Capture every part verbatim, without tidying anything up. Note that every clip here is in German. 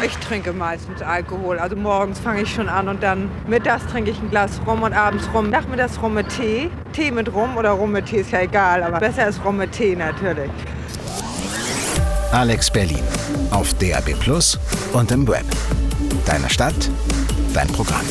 Ich trinke meistens Alkohol. Also morgens fange ich schon an und dann mittags trinke ich ein Glas Rum und abends Rum. Nachmittags Rum mit Tee. Tee mit Rum oder Rum mit Tee ist ja egal, aber besser ist Rum mit Tee natürlich. Alex Berlin auf D A B Plus und im Web. Deine Stadt, dein Programm.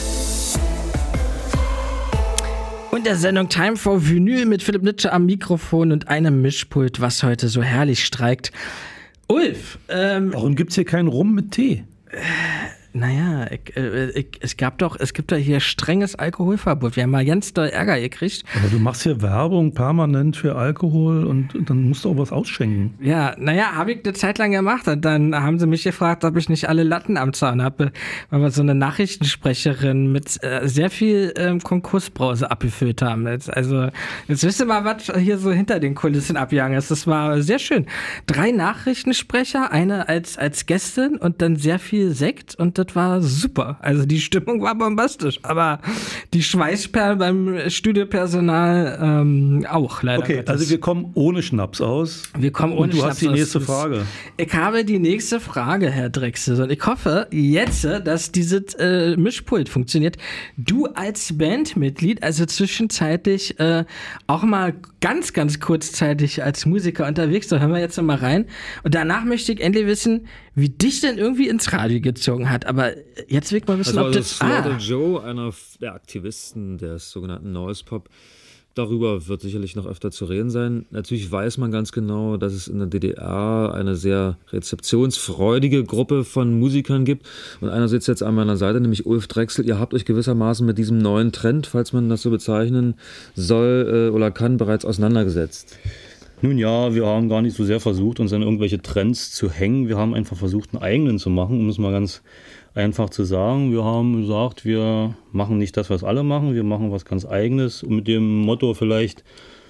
Und der Sendung Time for Vinyl mit Philipp Nitsche am Mikrofon und einem Mischpult, was heute so herrlich streikt. Ulf, ähm... Warum gibt's hier keinen Rum mit Tee? Äh, naja, ich, äh, ich, es gab doch, es gibt doch hier strenges Alkoholverbot. Wir haben mal ganz doll Ärger gekriegt. Aber du machst hier Werbung permanent für Alkohol und, und dann musst du auch was ausschenken. Ja, naja, habe ich eine Zeit lang gemacht und dann haben sie mich gefragt, ob ich nicht alle Latten am Zaun habe, weil wir so eine Nachrichtensprecherin mit äh, sehr viel ähm, Konkursbrause abgefüllt haben. Jetzt, also, jetzt wisst ihr mal, was hier so hinter den Kulissen abgegangen ist. Das war sehr schön. Drei Nachrichtensprecher, eine als, als Gästin und dann sehr viel Sekt und das war super. Also die Stimmung war bombastisch, aber die Schweißperlen beim Studiopersonal ähm, auch leider. Okay, Gottes. also wir kommen ohne Schnaps aus. Wir kommen ohne und du Schnaps hast die nächste aus. Frage. Ich habe die nächste Frage, Herr Drechsel, und ich hoffe jetzt, dass dieses äh, Mischpult funktioniert. Du als Bandmitglied, also zwischenzeitlich äh, auch mal ganz, ganz kurzzeitig als Musiker unterwegs, da hören wir jetzt noch mal rein. Und danach möchte ich endlich wissen, wie dich denn irgendwie ins Radio gezogen hat. Aber jetzt will ich mal wissen, das ob das... das... Slaughter Ah. Joe, einer der Aktivisten des sogenannten Noise Pop. Darüber wird sicherlich noch öfter zu reden sein. Natürlich weiß man ganz genau, dass es in der D D R eine sehr rezeptionsfreudige Gruppe von Musikern gibt. Und einer sitzt jetzt an meiner Seite, nämlich Ulf Drechsel. Ihr habt euch gewissermaßen mit diesem neuen Trend, falls man das so bezeichnen soll äh, oder kann, bereits auseinandergesetzt. Nun ja, wir haben gar nicht so sehr versucht, uns an irgendwelche Trends zu hängen. Wir haben einfach versucht, einen eigenen zu machen, um es mal ganz einfach zu sagen. Wir haben gesagt, wir machen nicht das, was alle machen, wir machen was ganz Eigenes und mit dem Motto vielleicht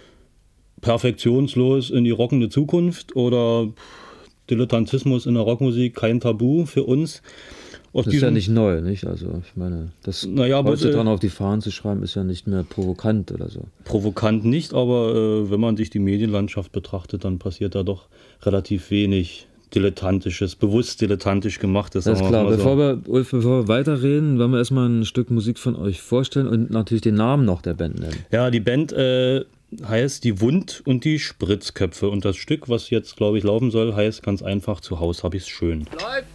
perfektionslos in die rockende Zukunft oder Dilettantismus in der Rockmusik, kein Tabu für uns. Aus das ist ja nicht neu, nicht? Also ich meine, das naja, heute dran auf die Fahnen zu schreiben, ist ja nicht mehr provokant oder so. Provokant nicht, aber äh, wenn man sich die Medienlandschaft betrachtet, dann passiert da doch relativ wenig dilettantisches, bewusst dilettantisch gemachtes. Das ist klar. So. Bevor wir, Ulf, bevor wir weiterreden, wollen wir erstmal ein Stück Musik von euch vorstellen und natürlich den Namen noch der Band nennen. Ja, die Band äh, heißt Die Wund- und die Spritzköpfe und das Stück, was jetzt, glaube ich, laufen soll, heißt ganz einfach, zu Hause hab ich's schön. Läuft!